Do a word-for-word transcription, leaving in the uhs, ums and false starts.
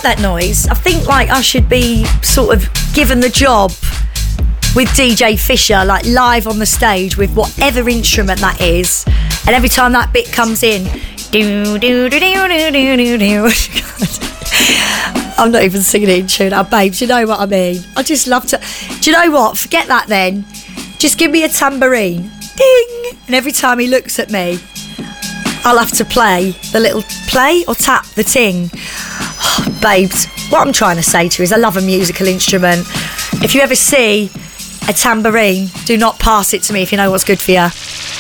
that noise? I think like I should be sort of given the job with D J Fisher, like live on the stage with whatever instrument that is, and every time that bit comes in, do do do do do do do do. I'm not even singing it in tune. Oh, babe, do you know what I mean? I just love to. Do you know what? Forget that then. Just give me a tambourine, ding, and every time he looks at me, I'll have to play the little play or tap the ting. Oh, babes, what I'm trying to say to you is I love a musical instrument. If you ever see a tambourine, do not pass it to me if you know what's good for you.